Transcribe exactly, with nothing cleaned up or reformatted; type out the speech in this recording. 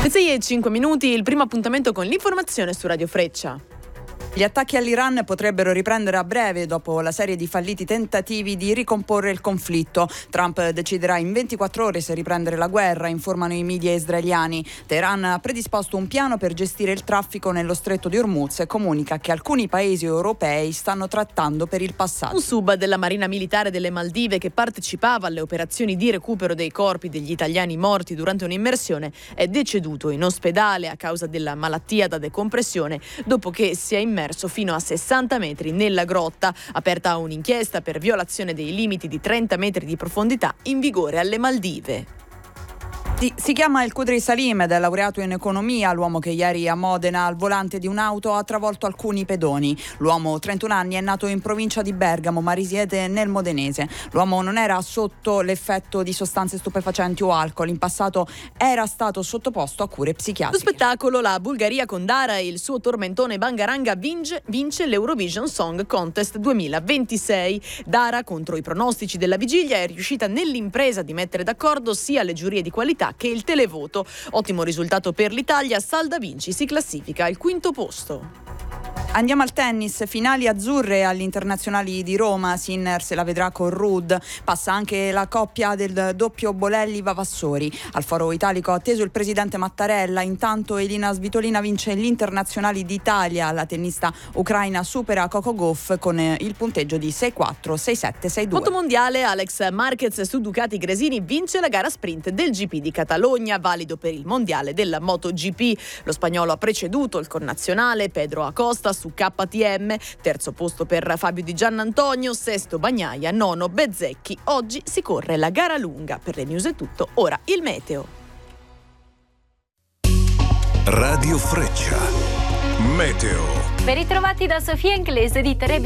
Le sei e cinque minuti, il primo appuntamento con l'informazione su Radio Freccia. Gli attacchi all'Iran potrebbero riprendere a breve dopo la serie di falliti tentativi di ricomporre il conflitto. Trump deciderà in ventiquattro ore se riprendere la guerra, informano i media israeliani. Teheran ha predisposto un piano per gestire il traffico nello stretto di Hormuz e comunica che alcuni paesi europei stanno trattando per il passaggio. Un sub della Marina Militare delle Maldive che partecipava alle operazioni di recupero dei corpi degli italiani morti durante un'immersione è deceduto in ospedale a causa della malattia da decompressione dopo che si è immerso fino a sessanta metri nella grotta. Aperta un'inchiesta per violazione dei limiti di trenta metri di profondità in vigore alle Maldive. Si chiama El Qudri Salim ed è laureato in economia, l'uomo che ieri a Modena al volante di un'auto ha travolto alcuni pedoni. L'uomo, trentuno anni, è nato in provincia di Bergamo ma risiede nel modenese. L'uomo non era sotto l'effetto di sostanze stupefacenti o alcol, in passato era stato sottoposto a cure psichiatriche. Lo spettacolo, la Bulgaria con Dara e il suo tormentone Bangaranga vince, vince l'Eurovision Song Contest duemilaventisei. Dara, contro i pronostici della vigilia, è riuscita nell'impresa di mettere d'accordo sia le giurie di qualità che il televoto. Ottimo risultato per l'Italia, Salda Vinci si classifica al quinto posto. Andiamo al tennis, finali azzurre agli internazionali di Roma, Sinner se la vedrà con Ruud, passa anche la coppia del doppio Bolelli-Vavassori. Al foro italico ha atteso il presidente Mattarella, intanto Elina Svitolina vince gli internazionali d'Italia, la tennista ucraina supera Coco Gauff con il punteggio di sei quattro, sei sette, sei due. Motomondiale, Alex Marquez su Ducati Gresini vince la gara sprint del G P di Catalogna, valido per il mondiale della MotoGP. Lo spagnolo ha preceduto il connazionale Pedro Acosta su K T M, terzo posto per Fabio Di Giannantonio, sesto Bagnaia, nono Bezzecchi. Oggi si corre la gara lunga. Per le news è tutto, ora il meteo. Radio Freccia, meteo. Ben ritrovati da Sofia Inglese di Trebi.